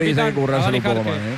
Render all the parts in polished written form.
Dice que currárselo un poco más, ¿eh?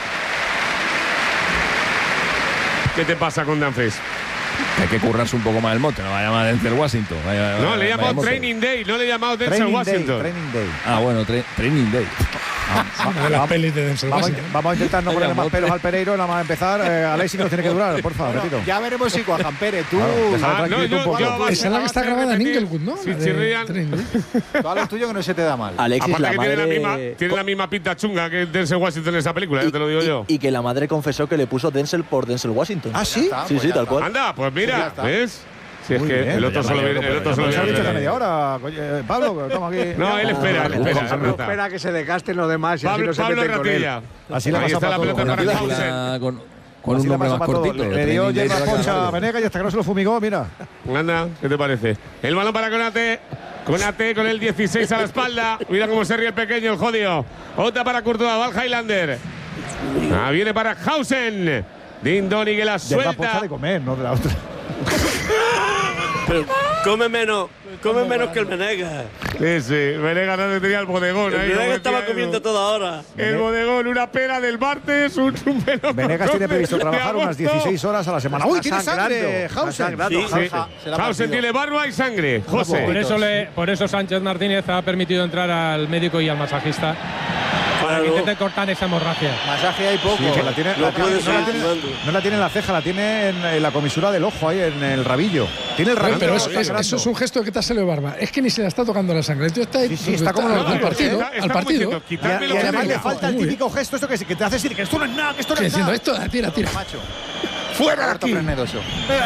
¿Qué te pasa con Dumfries? Hay que currarse un poco más el mote, no va a llamar Denzel Washington. No, le he llamado Training Day, no le he llamado Denzel Washington. Training Day. Ah, bueno, Training Day. De las pelis de Denzel Washington. Vamos a intentar no poner más pelos al Pereiro, nada más empezar. Alexis nos tiene que durar, por favor, repito. Ya veremos si Juan Pérez, tú. Esa es la que está grabada en Inglewood, ¿no? Sí, chirrían. Tú a lo tuyo que no se te da mal. Alexis, Aparte la que madre... tiene la misma pinta chunga que Denzel Washington en esa película, ya te lo digo yo. Y que la madre confesó que le puso Denzel por Denzel Washington. ¿Ah, sí? Sí, tal cual. Anda, pues mira, ¿ves? Si es Muy que bien, el otro solo viene. El otro solo Nos ha dicho hace viene. media hora, Pablo, estamos aquí. No, él espera. Espera que se desgasten los demás y así no se Pablo meten con él. Ratilla. Así la Ahí pasa está la para pelota todo. para Una Hausen. película con un Así la nombre pasa más para todo. cortito. Le dio Training Day hierba se va a poncha a acabar. Venegas y hasta que no se lo fumigó, mira. Anda, ¿qué te parece? El balón para Konate. Konate con el 16 a la espalda. Mira cómo se ríe el pequeño, el jodido. Otra para Courtois, va el Highlander. Viene para Hausen. Dindoni que la Hierba poncha suelta. de comer, no de la otra. Pero come menos que el Venegas. Sí, Venegas no tenía el bodegón. El ahí, Venegas como estaba decía comiendo Edu. toda hora. El bodegón, una pera del martes, un melocotón Venegas tiene previsto de trabajar unas agosto. 16 horas a la semana. ¡Uy, tiene sangre! Hausen. Sí. Hausen tiene barba y sangre. José. Por eso Sánchez Martínez ha permitido entrar al médico y al masajista para que intente cortar esa hemorragia. Masaje hay poco. Sí, que la tiene, No puede seguir jugando. no la tiene en la ceja, la tiene en la comisura del ojo, ahí en el rabillo. Tiene el rabillo. Pero está eso sangrando. es un gesto de que te sale de barba. Es que ni se le está tocando la sangre. Entonces está ahí. Sí, está como los al niños, partido. Está Al como partido. diciendo, Y quitadme lo además que le tenga. falta el Muy típico gesto esto que te hace decir que esto no es nada, que esto no Que es diciendo nada. esto, tira. Macho. ¡Fuera de aquí! Frenedoso.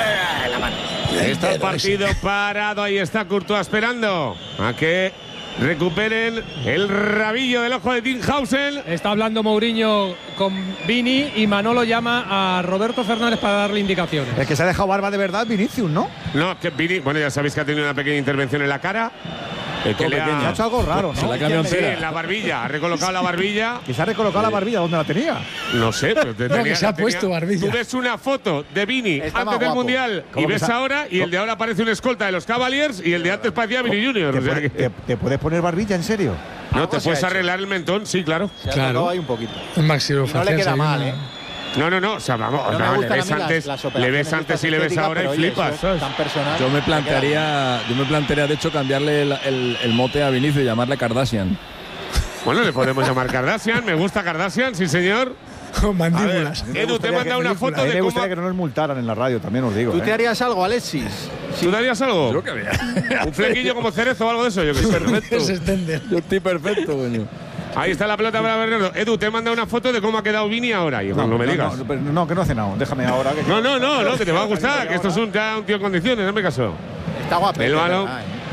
Está el partido parado, ahí está Courtois esperando a que recuperen el rabillo del ojo de Tim Hausen. Está hablando Mourinho con Vini y Manolo llama a Roberto Fernández para darle indicaciones. El que se ha dejado barba de verdad, Vinicius, ¿no? No, que Vini, bueno, ya sabéis que ha tenido una pequeña intervención en la cara. Que le Se ha ha, hecho algo raro, Se la ¿no? cambió sí, entera. en la barbilla, ha recolocado la barbilla. Que se ha recolocado la barbilla donde la tenía. No sé, pero que se ha puesto barbilla. Tú ves una foto de Vini Está antes más del guapo. Mundial y ¿Cómo que ves se ha- ahora, y el de ahora parece un escolta de los Cavaliers y el de antes parecía Vini Junior. O sea que- ¿Te puedes poner barbilla, en serio? no, Algo te se puedes ha hecho. arreglar el mentón, sí, claro. Se ha Claro. tocado ahí un poquito. El máximo No le queda mal, ¿eh? No, o sea, vamos, No me le gustan a ves mí antes, las le operaciones ves antes estas y le ves estéticas, ahora y pero, oye, flipas, eso es ¿sabes? tan personal. Yo me plantearía, de hecho, cambiarle el mote a Vinicius y llamarle Kardashian. Bueno, le podemos llamar Kardashian, me gusta Kardashian, sí señor. Con mandíbulas. Edu, te he mandado una A foto mí de me cómo… gustaría que no nos multaran en la radio, también os digo. ¿Tú te harías algo, Alexis? ¿Tú darías algo? Creo que había. Un flequillo como cerezo o algo de eso, yo que sé. Perfecto. Se extiende. Yo estoy perfecto, coño. Ahí está la pelota para Bernardo. Edu, te he mandado una foto de cómo ha quedado Vini ahora, hijo, no me digas. No, que no he cenado. Déjame ahora. Que No, que te va a gustar, que esto es ya un tío en condiciones, no me caso. Está guapo. El balón,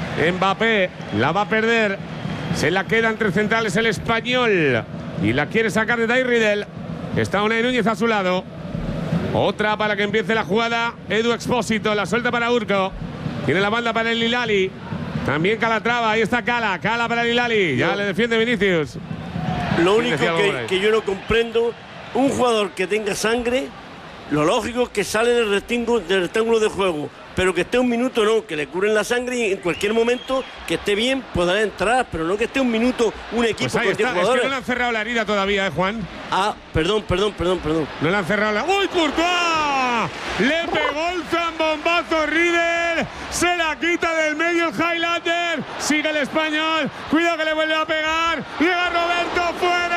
Mbappé la va a perder, se la queda entre centrales el español y la quiere sacar de Dai Riddle. Está Unai Núñez a su lado. Otra para que empiece la jugada. Edu Expósito, la suelta para Urco. Tiene la banda para el Hilali. También Calatrava, ahí está Cala para el Hilali. Ya le defiende Vinicius. Lo Sí, único decía algo por ahí. que yo no comprendo, un jugador que tenga sangre, lo lógico es que sale del rectángulo de juego, pero que esté un minuto no, que le curen la sangre y en cualquier momento que esté bien podrá entrar, pero no que esté un minuto un equipo Pues ahí con 10 está, es que jugadores. no le han cerrado la herida todavía, Juan. Ah, perdón. No le han cerrado la… ¡Uy, Courtois! Le pegó el zambombazo Riddle. Se la quita del medio el Highlander. Sigue el español. Cuidado que le vuelve a pegar. Llega Roberto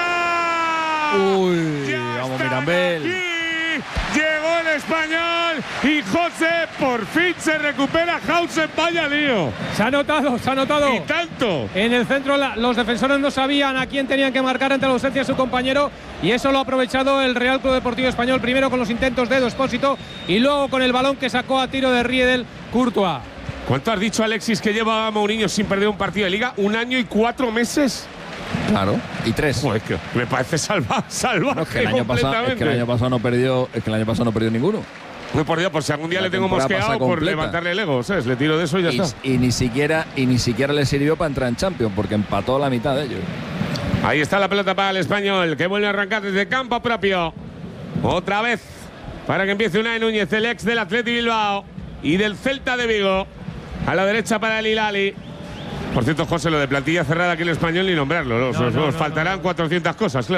fuera. Uy, Ya vamos, están Mirambel. aquí. Llegó el español y José por fin se recupera. Hausen, vaya lío. Se ha notado. Y tanto. En el centro los defensores no sabían a quién tenían que marcar ante la ausencia de su compañero y eso lo ha aprovechado el Real Club Deportivo Español, primero con los intentos de Edu Expósito y luego con el balón que sacó a tiro de Riedel Courtois. ¿Cuánto has dicho, Alexis, que lleva Mourinho sin perder un partido de liga? ¿1 año y 4 meses? Claro, y 3. Joder, que me parece salvaje No, es que el año pasado no perdió ninguno. No, por Dios, por si algún día La le tengo temporada mosqueado pasa por completa. levantarle el ego, ¿sabes? Le tiro de eso y ya está. Y ni siquiera le sirvió para entrar en Champions, porque empató la mitad de ellos. Ahí está la pelota para el español, que vuelve a arrancar desde campo propio. Otra vez, para que empiece Unai Núñez, el ex del Athletic Bilbao y del Celta de Vigo. A la derecha para el Hilali. Por cierto, José, lo de plantilla cerrada aquí en el español ni nombrarlo. Os faltarán 400 cosas, claro.